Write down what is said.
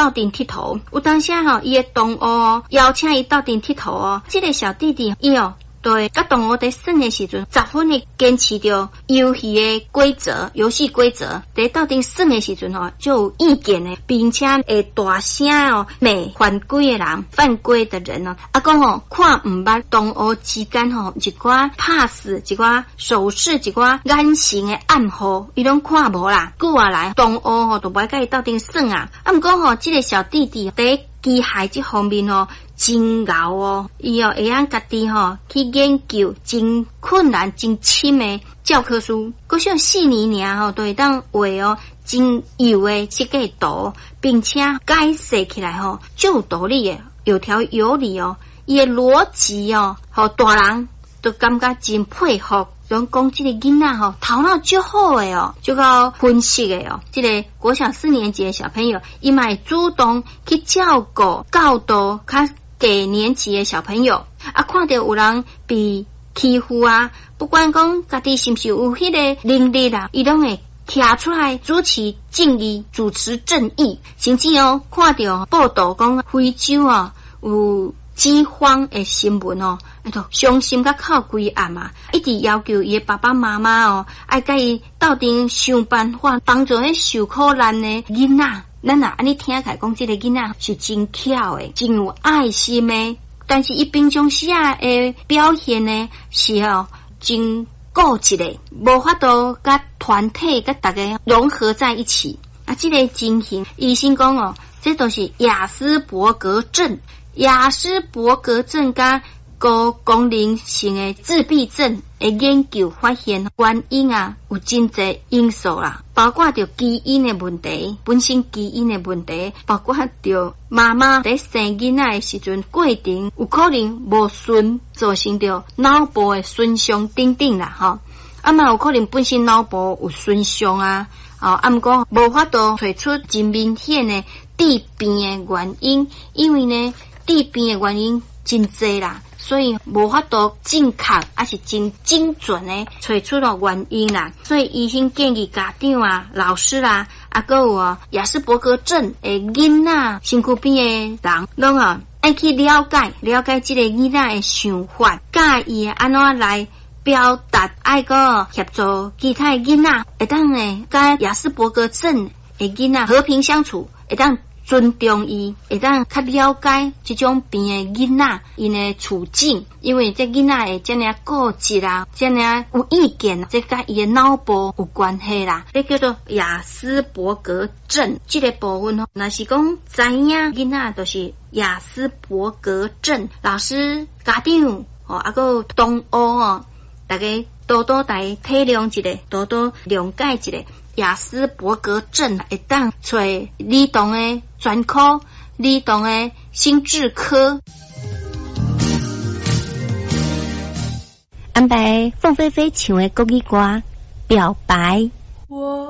斗阵佚佗，有当时伊的同学邀请伊斗阵佚佗这个小弟弟伊对甲同学在耍的时阵，十分的坚持着游戏的规则、游戏规则。在斗阵耍的时阵就有意见的，并且会大声骂犯规的人、犯规的人讲看唔捌同学之间一寡拍死、一寡手势、一寡眼神的暗号，伊拢看无啦。久下来，同学都袂甲伊斗阵耍啊。毋过这个小弟弟在机械这方面真牛伊会晓家己去研究真困难、真深的教科书，佫像4年尔都会当画真幼的设计图，并且解释起来就有道理的，有条有理伊的逻辑互大人都感觉真佩服。拢讲这个囡仔头脑足好的足够分析的这个国小4年级的小朋友，伊嘛会主动去照顾教导较低年级的小朋友看到有人被欺负不管讲家己是不是有迄个能力伊拢会站出来主持正义、主持正义。甚至看到报道讲非洲有饥荒的新闻伤心甲哭规暗一直要求伊的爸爸妈妈爱甲伊斗阵想办法帮助迄受苦难的囡仔。咱安尼听起来讲，这个囡仔是真巧的，真有爱心的，但是伊平常时的表现呢是真固执的，无法度甲团体甲大家融合在一起这个情形，医生讲这都是亚斯伯格症。亚斯伯格症甲高功能性的自闭症的研究发现，原因有真侪因素啦，包括着基因的问题，本身基因的问题，包括着妈妈在生囡仔的时阵过程有可能无顺，造成着脑部的损伤等等啦嘛有可能本身脑部有损伤毋过无法度找出真明显的致病的原因，因为呢致病的原因真侪啦，所以无法度正确是真精准的找出了原因啦。所以医生建议家长老师啦还有亚斯伯格症的囡仔身躯边的人拢爱去了解这个囡仔的想法，教伊安怎来表达，爱个协助其他的囡仔会当甲亚斯伯格症的囡仔和平相处，会当尊重伊，会当较了解这种病的囡仔因的处境，因为这囡仔会这样固执这样有意见，这甲伊的脑部有关系啦。这叫做亚斯伯格症这个部分若是讲知影囡仔就是亚斯伯格症，老师、家长还有同学大家多多来体谅一下，多多谅解一下。亚斯伯格症会当找儿童的专科、儿童的心智科。 安排凤飞飞唱的国语歌《表白》。